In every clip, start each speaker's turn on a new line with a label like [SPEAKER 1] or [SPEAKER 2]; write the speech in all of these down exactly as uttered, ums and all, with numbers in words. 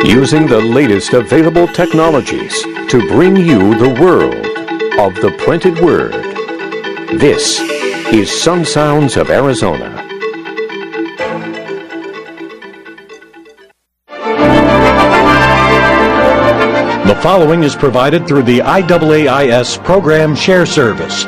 [SPEAKER 1] using the latest available technologies to bring you the world of the printed word. This is Sun Sounds of Arizona. The following is provided through the I A A I S Program Share Service.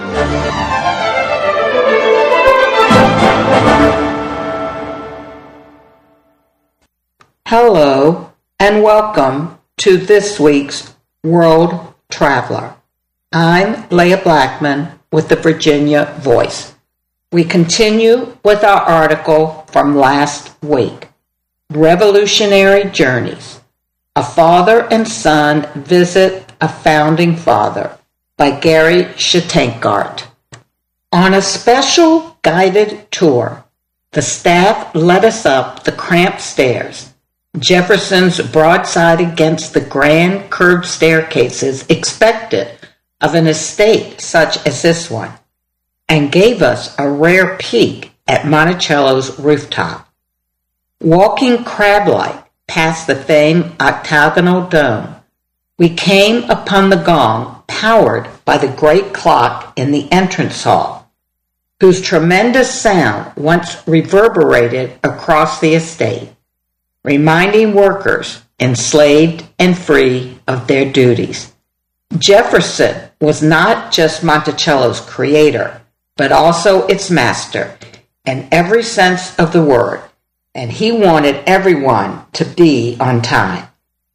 [SPEAKER 2] Hello and welcome to this week's World Traveler. I'm Leah Blackman with the Virginia Voice. We continue with our article from last week, Revolutionary Journeys. A Father and Son Visit a Founding Father by Gary Shtenkart. On a special guided tour, the staff led us up the cramped stairs, Jefferson's broadside against the grand curved staircases expected of an estate such as this one, and gave us a rare peek at Monticello's rooftop. Walking crab-like past the famed octagonal dome, we came upon the gong powered by the great clock in the entrance hall, whose tremendous sound once reverberated across the estate, reminding workers, enslaved and free, of their duties. Jefferson was not just Monticello's creator, but also its master in every sense of the word, and he wanted everyone to be on time.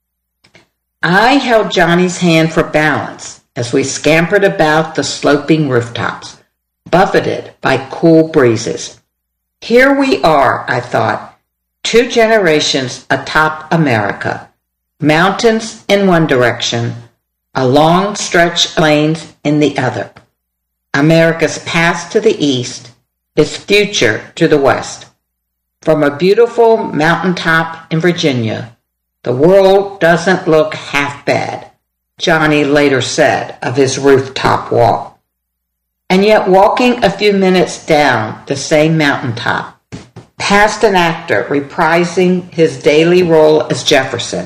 [SPEAKER 2] I held Johnny's hand for balance as we scampered about the sloping rooftops, buffeted by cool breezes. Here we are, I thought, two generations atop America, mountains in one direction, a long stretch of plains in the other. America's past to the east, its future to the west. From a beautiful mountaintop in Virginia, the world doesn't look half bad, Johnny later said of his rooftop walk. And yet walking a few minutes down the same mountaintop, past an actor reprising his daily role as Jefferson.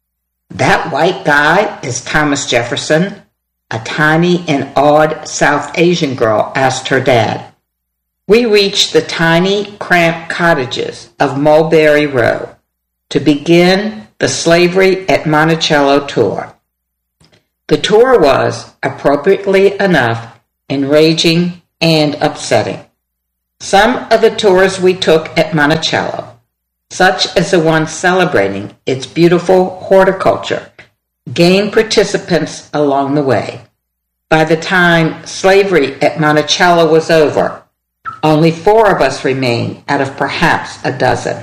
[SPEAKER 2] That white guy is Thomas Jefferson, a tiny and awed South Asian girl asked her dad. We reached the tiny, cramped cottages of Mulberry Row to begin the Slavery at Monticello tour. The tour was, appropriately enough, enraging and upsetting. Some of the tours we took at Monticello, such as the one celebrating its beautiful horticulture, gained participants along the way. By the time slavery at Monticello was over, only four of us remained out of perhaps a dozen.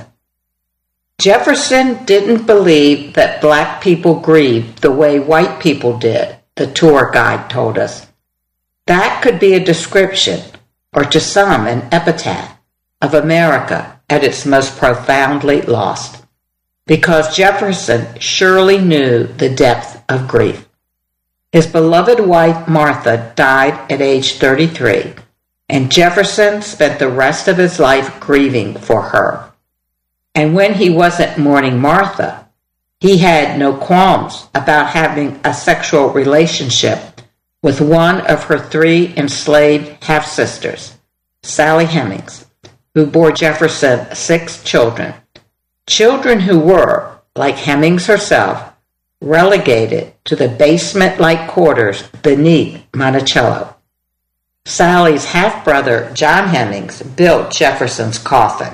[SPEAKER 2] Jefferson didn't believe that black people grieved the way white people did, the tour guide told us. That could be a description, or to some an epitaph, of America at its most profoundly lost, because Jefferson surely knew the depth of grief. His beloved wife Martha died at age thirty-three, and Jefferson spent the rest of his life grieving for her. And when he wasn't mourning Martha, he had no qualms about having a sexual relationship with one of her three enslaved half-sisters, Sally Hemings, who bore Jefferson six children, children who were, like Hemings herself, relegated to the basement-like quarters beneath Monticello. Sally's half-brother, John Hemings, built Jefferson's coffin.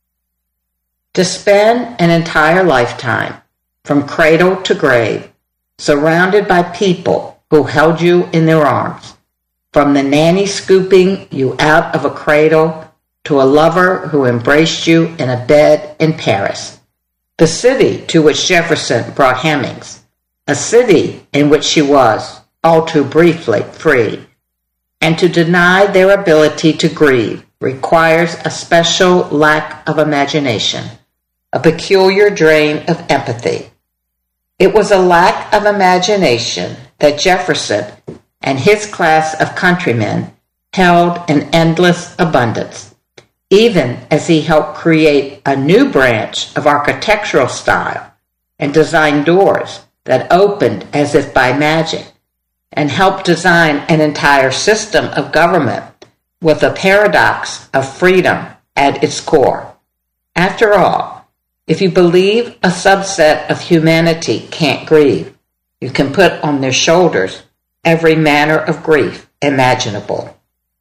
[SPEAKER 2] To spend an entire lifetime, from cradle to grave, surrounded by people who held you in their arms, from the nanny scooping you out of a cradle to a lover who embraced you in a bed in Paris, the city to which Jefferson brought Hemings, a city in which she was, all too briefly, free. And to deny their ability to grieve requires a special lack of imagination, a peculiar drain of empathy. It was a lack of imagination that Jefferson and his class of countrymen held in endless abundance, even as he helped create a new branch of architectural style and designed doors that opened as if by magic, and helped design an entire system of government with a paradox of freedom at its core. After all, if you believe a subset of humanity can't grieve, you can put on their shoulders every manner of grief imaginable.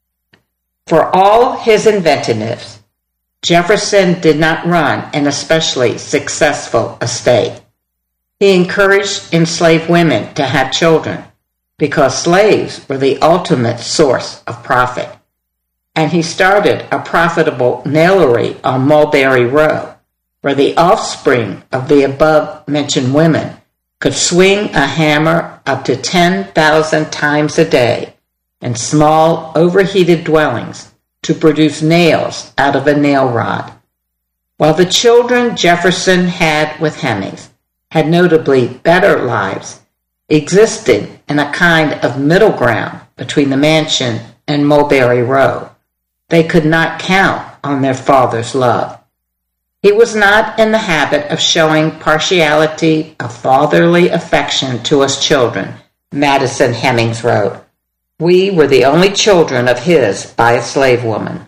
[SPEAKER 2] For all his inventiveness, Jefferson did not run an especially successful estate. He encouraged enslaved women to have children because slaves were the ultimate source of profit. And he started a profitable nailery on Mulberry Row, where the offspring of the above-mentioned women could swing a hammer up to ten thousand times a day in small, overheated dwellings to produce nails out of a nail rod. While the children Jefferson had with Hemings had notably better lives, existed in a kind of middle ground between the mansion and Mulberry Row. They could not count on their father's love. He was not in the habit of showing partiality of fatherly affection to us children, Madison Hemings wrote. We were the only children of his by a slave woman.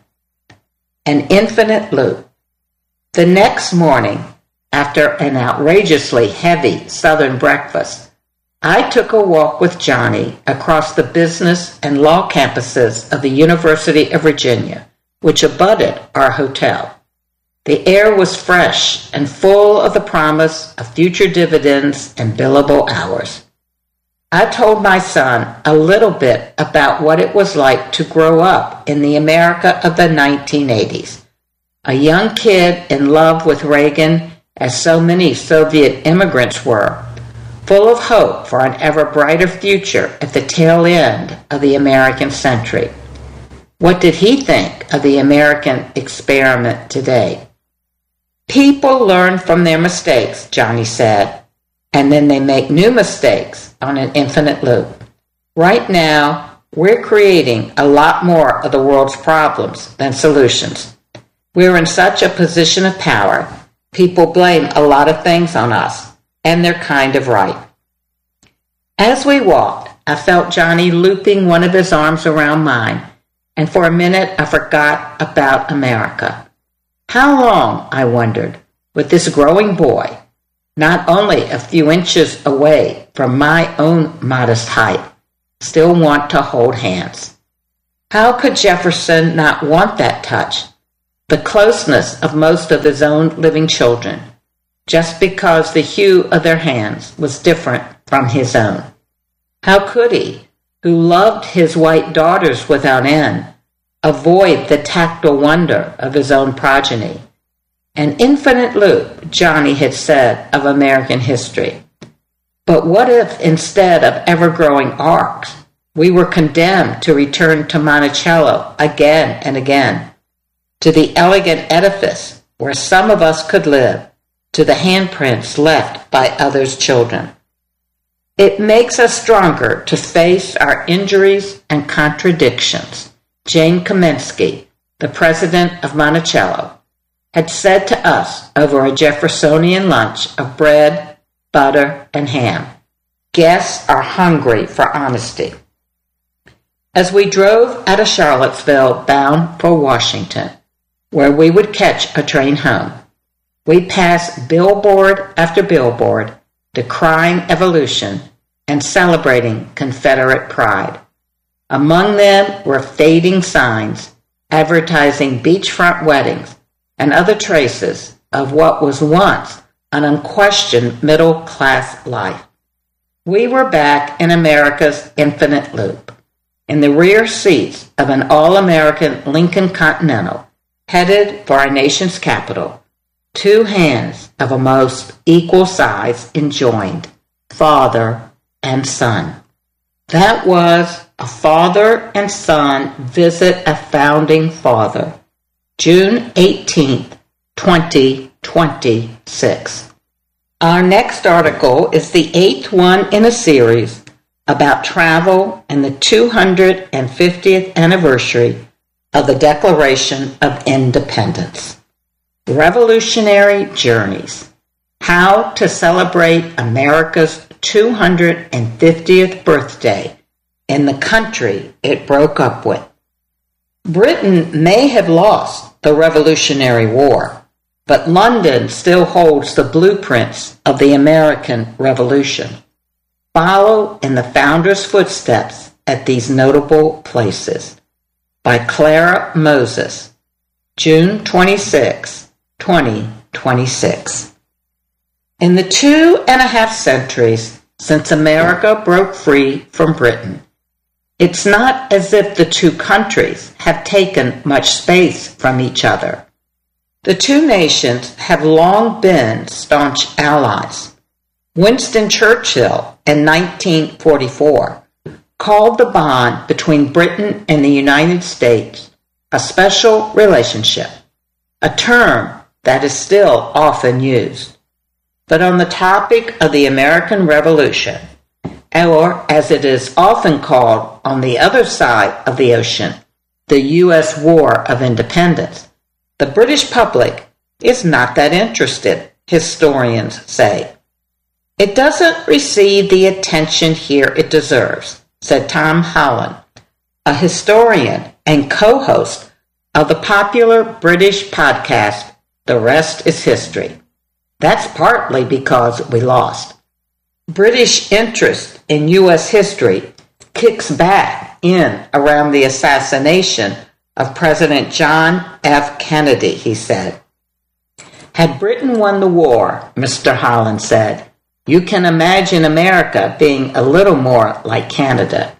[SPEAKER 2] An infinite loop. The next morning, after an outrageously heavy Southern breakfast, I took a walk with Johnny across the business and law campuses of the University of Virginia, which abutted our hotel. The air was fresh and full of the promise of future dividends and billable hours. I told my son a little bit about what it was like to grow up in the America of the nineteen eighties. A young kid in love with Reagan, as so many Soviet immigrants were, full of hope for an ever brighter future at the tail end of the American century. What did he think of the American experiment today? People learn from their mistakes, Johnny said, and then they make new mistakes on an infinite loop. Right now, we're creating a lot more of the world's problems than solutions. We're in such a position of power, people blame a lot of things on us, and they're kind of right. As we walked, I felt Johnny looping one of his arms around mine, and for a minute I forgot about America. How long, I wondered, would this growing boy, not only a few inches away from my own modest height, still want to hold hands? How could Jefferson not want that touch, the closeness of most of his own living children, just because the hue of their hands was different from his own? How could he, who loved his white daughters without end, avoid the tactile wonder of his own progeny? An infinite loop, Johnny had said of American history. But what if, instead of ever-growing arcs, we were condemned to return to Monticello again and again, to the elegant edifice where some of us could live, to the handprints left by others' children? It makes us stronger to face our injuries and contradictions. Jane Kamensky, the president of Monticello, had said to us over a Jeffersonian lunch of bread, butter, and ham, guests are hungry for honesty. As we drove out of Charlottesville bound for Washington, where we would catch a train home, we passed billboard after billboard decrying evolution and celebrating Confederate pride. Among them were fading signs advertising beachfront weddings and other traces of what was once an unquestioned middle-class life. We were back in America's infinite loop, in the rear seats of an all-American Lincoln Continental, headed for our nation's capital, two hands of a most equal size enjoined, father and son. That was a father and son visit a founding father, June eighteenth, twenty twenty-six. Our next article is the eighth one in a series about travel and the two hundred fiftieth anniversary of the Declaration of Independence. Revolutionary Journeys. How to Celebrate America's two hundred fiftieth Birthday in the Country It Broke Up With. Britain may have lost the Revolutionary War, but London still holds the blueprints of the American Revolution. Follow in the founder's footsteps at these notable places. By Clara Moses, June twenty-sixth, twenty twenty-six. In the two and a half centuries since America broke free from Britain, it's not as if the two countries have taken much space from each other. The two nations have long been staunch allies. Winston Churchill in nineteen forty-four called the bond between Britain and the United States a special relationship, a term that is still often used. But on the topic of the American Revolution, or as it is often called on the other side of the ocean, the U S War of Independence, the British public is not that interested, historians say. It doesn't receive the attention here it deserves, said Tom Holland, a historian and co-host of the popular British podcast, The Rest is History. That's partly because we lost. British interest in U S history kicks back in around the assassination of President John F. Kennedy, he said. Had Britain won the war, Mister Holland said, you can imagine America being a little more like Canada.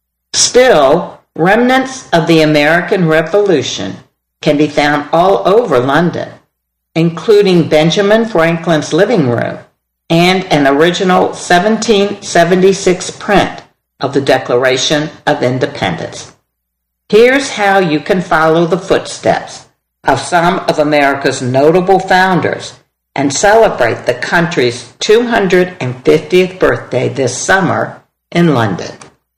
[SPEAKER 2] Still, remnants of the American Revolution can be found all over London, including Benjamin Franklin's living room and an original seventeen seventy-six print of the Declaration of Independence. Here's how you can follow the footsteps of some of America's notable founders and celebrate the country's two hundred fiftieth birthday this summer in London.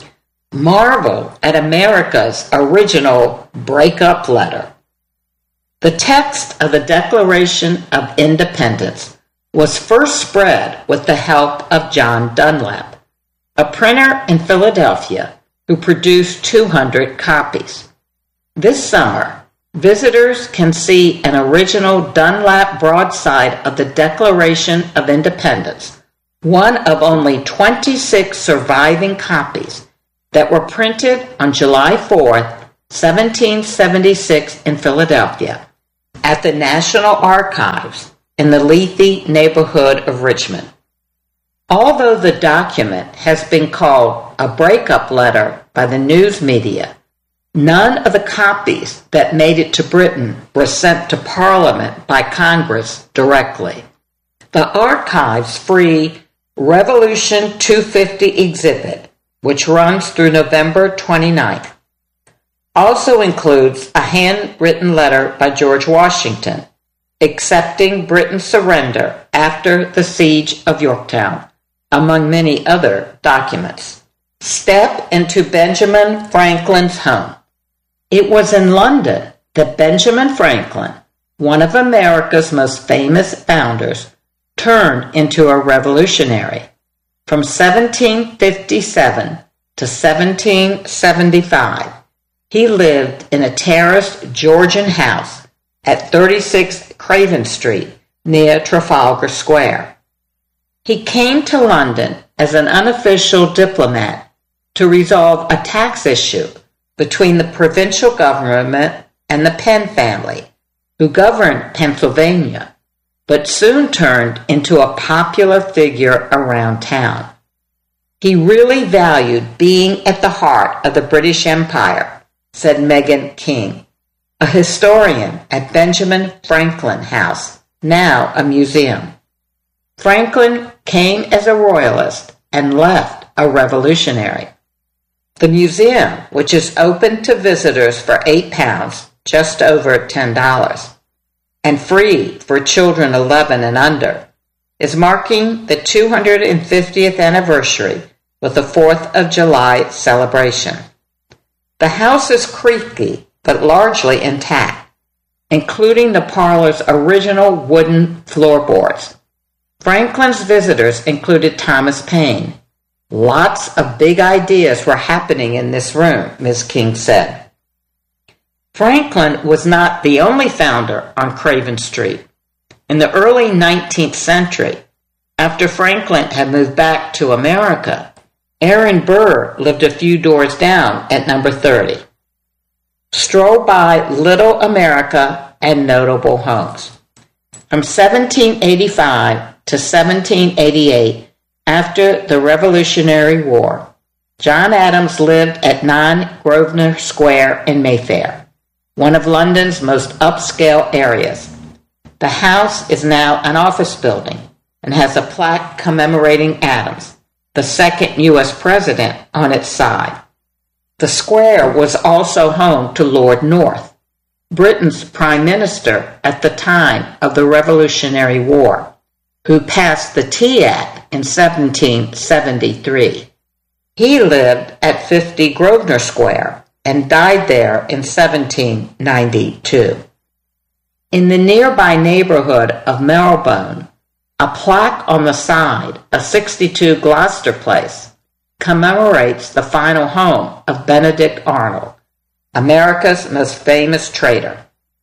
[SPEAKER 2] Marvel at America's original breakup letter. The text of the Declaration of Independence was first spread with the help of John Dunlap, a printer in Philadelphia who produced two hundred copies. This summer, visitors can see an original Dunlap broadside of the Declaration of Independence, one of only twenty-six surviving copies that were printed on July fourth, seventeen seventy-six in Philadelphia at the National Archives in the Lethe neighborhood of Richmond. Although the document has been called a breakup letter by the news media, none of the copies that made it to Britain were sent to Parliament by Congress directly. The archive's free Revolution two fifty exhibit, which runs through November twenty-ninth, also includes a handwritten letter by George Washington accepting Britain's surrender after the Siege of Yorktown, among many other documents. Step into Benjamin Franklin's home. It was in London that Benjamin Franklin, one of America's most famous founders, turned into a revolutionary. From seventeen fifty-seven to seventeen seventy-five, he lived in a terraced Georgian house at thirty-six Craven Street near Trafalgar Square. He came to London as an unofficial diplomat to resolve a tax issue between the provincial government and the Penn family, who governed Pennsylvania, but soon turned into a popular figure around town. He really valued being at the heart of the British Empire, said Megan King, a historian at Benjamin Franklin House, now a museum. Franklin came as a royalist and left a revolutionary. The museum, which is open to visitors for eight pounds, just over ten dollars, and free for children eleven and under, is marking the two hundred fiftieth anniversary with the fourth of July celebration. The house is creaky but largely intact, including the parlor's original wooden floorboards. Franklin's visitors included Thomas Paine. Lots of big ideas were happening in this room, Miz King said. Franklin was not the only founder on Craven Street. In the early nineteenth century, after Franklin had moved back to America, Aaron Burr lived a few doors down at number thirty. Stroll by Little America and notable homes. From seventeen eighty-five to seventeen eighty-eight, after the Revolutionary War, John Adams lived at nine Grosvenor Square in Mayfair, one of London's most upscale areas. The house is now an office building and has a plaque commemorating Adams, the second U S president, on its side. The square was also home to Lord North, Britain's prime minister at the time of the Revolutionary War, who passed the Tea Act in seventeen seventy-three. He lived at fifty Grosvenor Square and died there in seventeen ninety-two. In the nearby neighborhood of Marylebone, a plaque on the side of sixty-two Gloucester Place commemorates the final home of Benedict Arnold, America's most famous trader.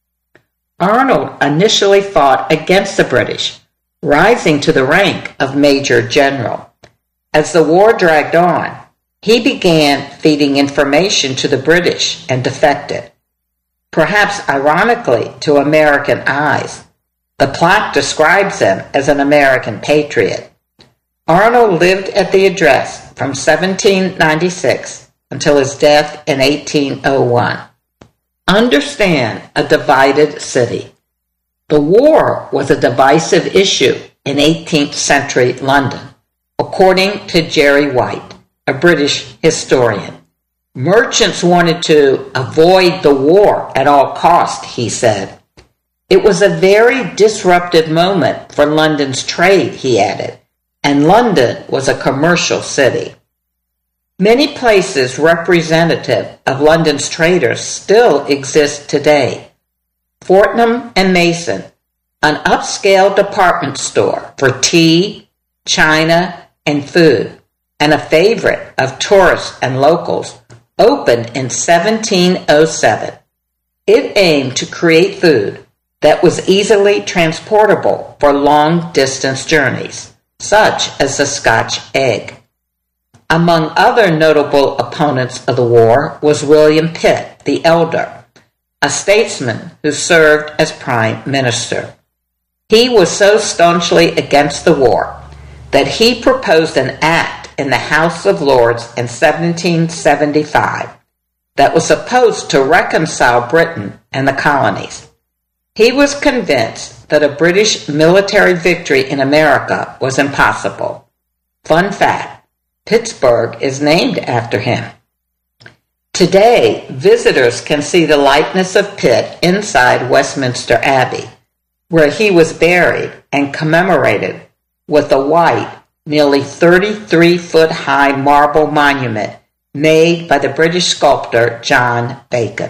[SPEAKER 2] Arnold initially fought against the British, rising to the rank of Major General. As the war dragged on, he began feeding information to the British and defected. Perhaps ironically to American eyes, the plaque describes him as an American patriot. Arnold lived at the address from seventeen ninety-six until his death in eighteen oh one. Understand a divided city. The war was a divisive issue in eighteenth century London, according to Jerry White, a British historian. Merchants wanted to avoid the war at all costs, he said. It was a very disruptive moment for London's trade, he added, and London was a commercial city. Many places representative of London's traders still exist today. Fortnum and Mason, an upscale department store for tea, china, and food, and a favorite of tourists and locals, opened in seventeen oh seven. It aimed to create food that was easily transportable for long-distance journeys, such as the Scotch egg. Among other notable opponents of the war was William Pitt the Elder, a statesman who served as prime minister. He was so staunchly against the war that he proposed an act in the House of Lords in seventeen seventy-five that was supposed to reconcile Britain and the colonies. He was convinced that a British military victory in America was impossible. Fun fact, Pittsburgh is named after him. Today, visitors can see the likeness of Pitt inside Westminster Abbey, where he was buried and commemorated with a white, nearly thirty-three foot high marble monument made by the British sculptor John Bacon.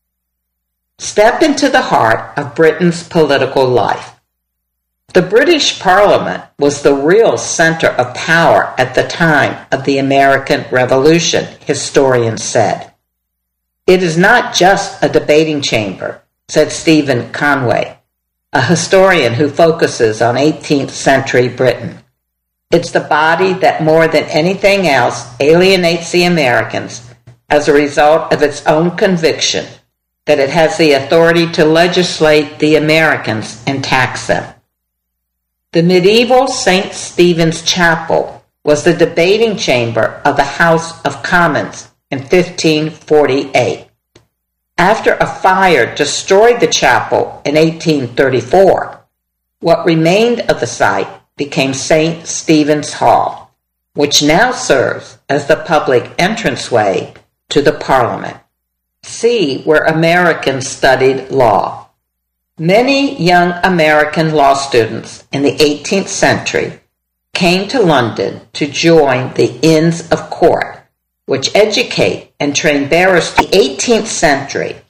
[SPEAKER 2] Step into the heart of Britain's political life. The British Parliament was the real center of power at the time of the American Revolution, historians said. It is not just a debating chamber, said Stephen Conway, a historian who focuses on eighteenth century Britain. It's the body that more than anything else alienates the Americans as a result of its own conviction that it has the authority to legislate the Americans and tax them. The medieval Saint Stephen's Chapel was the debating chamber of the House of Commons in fifteen forty-eight. After a fire destroyed the chapel in eighteen thirty-four, what remained of the site became Saint Stephen's Hall, which now serves as the public entranceway to the Parliament. See where Americans studied law. Many young American law students in the eighteenth century came to London to join the Inns of Court, which educate and train barristers. In the eighteenth century,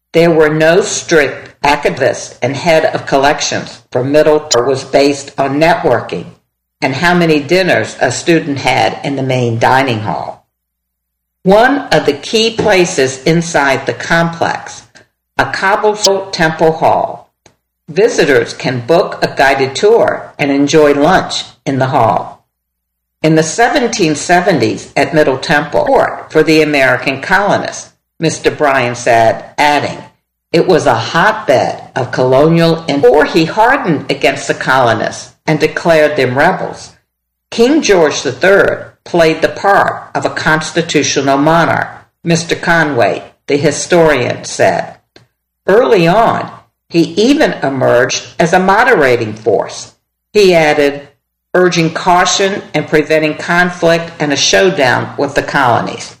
[SPEAKER 2] There were no strict activists, and head of collections for Middletown was based on networking and how many dinners a student had in the main dining hall. One of the key places inside the complex, a cobblestone temple hall, visitors can book a guided tour and enjoy lunch in the hall. In the seventeen seventies at Middle Temple, port for the American colonists, Mister Bryan said, adding, it was a hotbed of colonial influence. Before he hardened against the colonists and declared them rebels, King George the Third played the part of a constitutional monarch, Mister Conway, the historian, said. Early on, he even emerged as a moderating force. He added, urging caution and preventing conflict and a showdown with the colonies.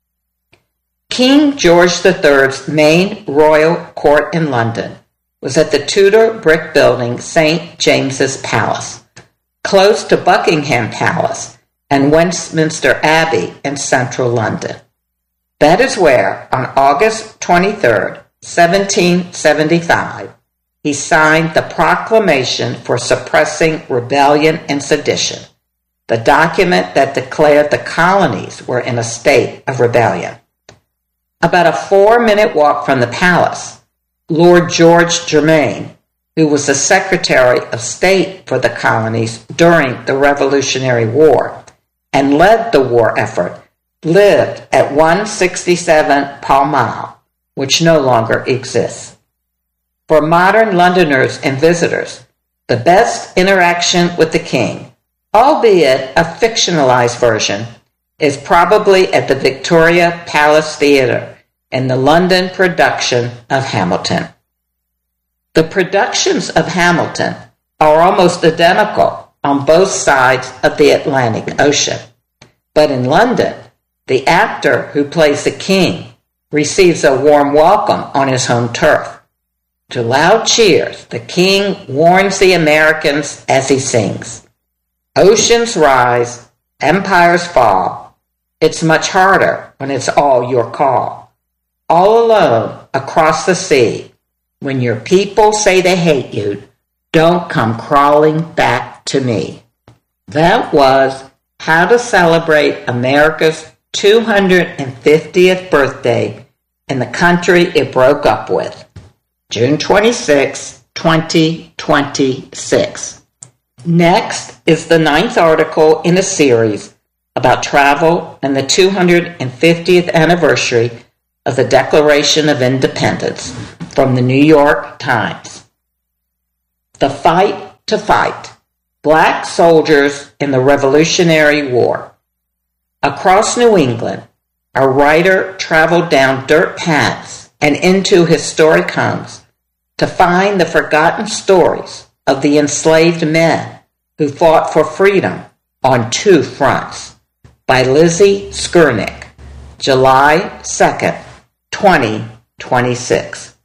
[SPEAKER 2] King George the Third's main royal court in London was at the Tudor brick building Saint James's Palace, close to Buckingham Palace and Westminster Abbey in central London. That is where, on August twenty-third, seventeen seventy-five, he signed the Proclamation for Suppressing Rebellion and Sedition, the document that declared the colonies were in a state of rebellion. About a four-minute walk from the palace, Lord George Germain, who was the Secretary of State for the colonies during the Revolutionary War and led the war effort, lived at one sixty-seven Pall Mall, which no longer exists. For modern Londoners and visitors, the best interaction with the king, albeit a fictionalized version, is probably at the Victoria Palace Theatre in the London production of Hamilton. The productions of Hamilton are almost identical on both sides of the Atlantic Ocean, but in London, the actor who plays the king receives a warm welcome on his home turf. To loud cheers, the king warns the Americans as he sings, "Oceans rise, empires fall. It's much harder when it's all your call. All alone across the sea, when your people say they hate you, don't come crawling back to me." That was how to celebrate America's two hundred fiftieth birthday in the country it broke up with, June twenty-sixth, twenty twenty-six. Next is the ninth article in a series about travel and the two hundred fiftieth anniversary of the Declaration of Independence from the New York Times. The Fight to Fight. Black Soldiers in the Revolutionary War. Across New England, a writer traveled down dirt paths and into historic homes to find the forgotten stories of the enslaved men who fought for freedom on two fronts. By Lizzie Skurnick, July second, twenty twenty-six.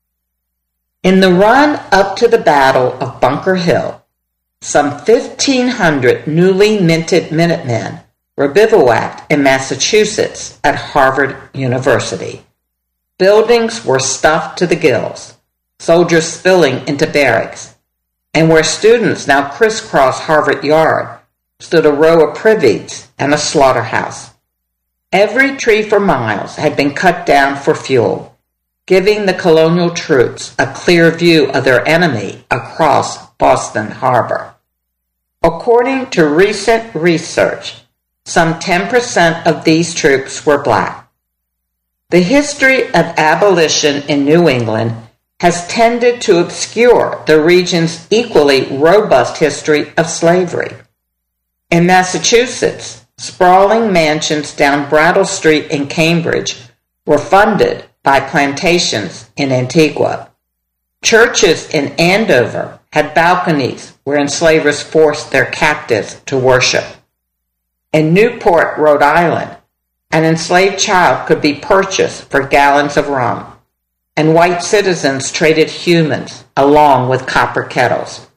[SPEAKER 2] In the run up to the Battle of Bunker Hill, some fifteen hundred newly minted Minutemen were bivouacked in Massachusetts at Harvard University. Buildings were stuffed to the gills, soldiers spilling into barracks, and where students now crisscross Harvard Yard stood a row of privies and a slaughterhouse. Every tree for miles had been cut down for fuel, giving the colonial troops a clear view of their enemy across Boston Harbor. According to recent research, some ten percent of these troops were black. The history of abolition in New England has tended to obscure the region's equally robust history of slavery. In Massachusetts, sprawling mansions down Brattle Street in Cambridge were funded by plantations in Antigua. Churches in Andover had balconies where enslavers forced their captives to worship. In Newport, Rhode Island, an enslaved child could be purchased for gallons of rum, and white citizens traded humans along with copper kettles.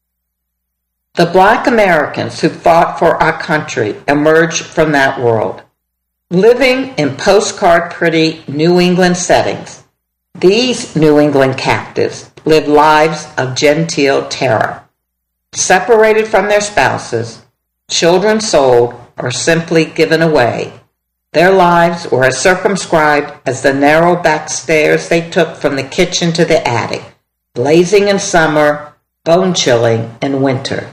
[SPEAKER 2] The black Americans who fought for our country emerged from that world. Living in postcard-pretty New England settings, These New England captives lived lives of genteel terror. Separated from their spouses, children sold or simply given away, their lives were as circumscribed as the narrow back stairs they took from the kitchen to the attic, blazing in summer, bone-chilling in winter.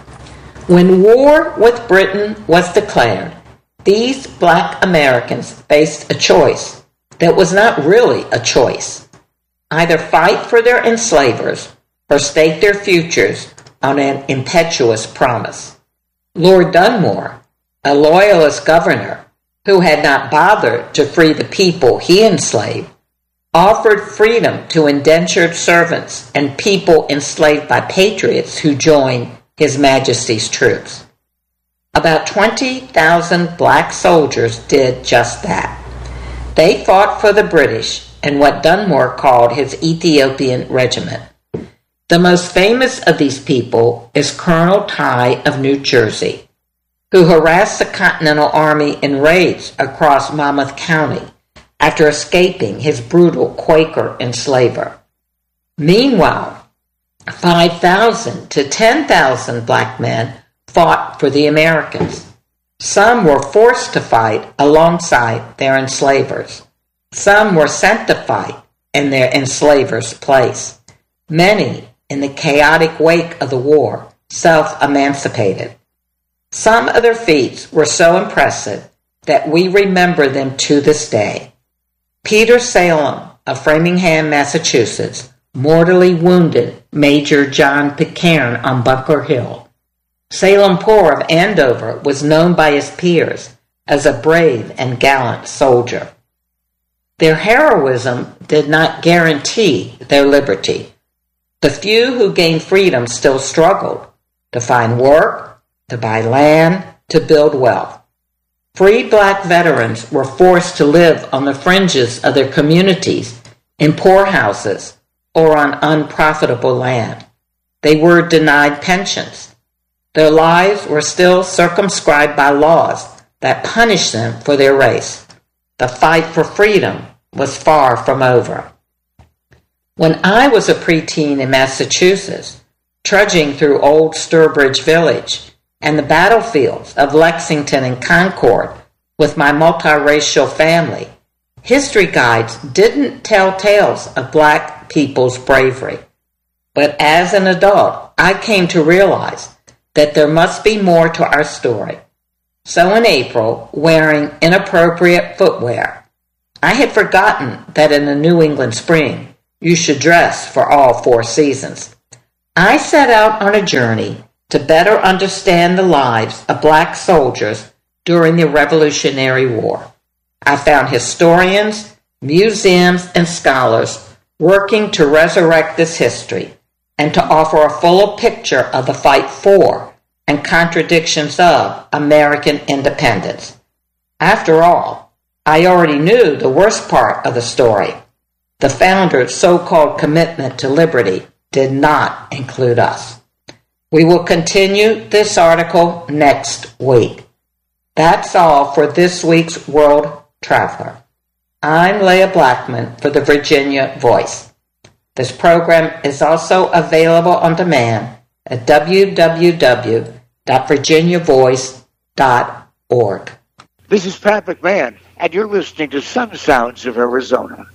[SPEAKER 2] When war with Britain was declared, these black Americans faced a choice that was not really a choice. Either fight for their enslavers or stake their futures on an impetuous promise. Lord Dunmore, a loyalist governor who had not bothered to free the people he enslaved, offered freedom to indentured servants and people enslaved by patriots who joined His Majesty's troops. About twenty thousand black soldiers did just that. They fought for the British in what Dunmore called his Ethiopian Regiment. The most famous of these people is Colonel Tye of New Jersey, who harassed the Continental Army in raids across Monmouth County after escaping his brutal Quaker enslaver. Meanwhile, five thousand to ten thousand black men fought for the Americans. Some were forced to fight alongside their enslavers. Some were sent to fight in their enslavers' place. Many, in the chaotic wake of the war, self-emancipated. Some of their feats were so impressive that we remember them to this day. Peter Salem of Framingham, Massachusetts, mortally wounded Major John Pitcairn on Bunker Hill. Salem Poor of Andover was known by his peers as a brave and gallant soldier. Their heroism did not guarantee their liberty. The few who gained freedom still struggled to find work, to buy land, to build wealth. Free black veterans were forced to live on the fringes of their communities, in poorhouses, or on unprofitable land. They were denied pensions. Their lives were still circumscribed by laws that punished them for their race. The fight for freedom was far from over. When I was a preteen in Massachusetts, trudging through old Sturbridge Village and the battlefields of Lexington and Concord with my multiracial family, history guides didn't tell tales of black people's bravery. But as an adult, I came to realize that there must be more to our story. So in April, wearing inappropriate footwear, I had forgotten that in the New England spring, you should dress for all four seasons. I set out on a journey to better understand the lives of black soldiers during the Revolutionary War. I found historians, museums, and scholars working to resurrect this history and to offer a fuller picture of the fight for and contradictions of American independence. After all, I already knew the worst part of the story. The founders' so-called commitment to liberty did not include us. We will continue this article next week. That's all for this week's World Traveler. I'm Leah Blackman for the Virginia Voice. This program is also available on demand at w w w dot virginia voice dot org.
[SPEAKER 3] This is Pat McMahon, and you're listening to Sun Sounds of Arizona.